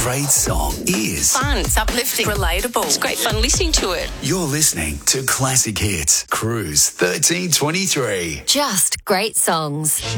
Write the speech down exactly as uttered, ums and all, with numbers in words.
great song is. Fun, it's uplifting, relatable. It's great fun listening to it. You're listening to Classic Hits, Cruise thirteen twenty-three. Just great songs.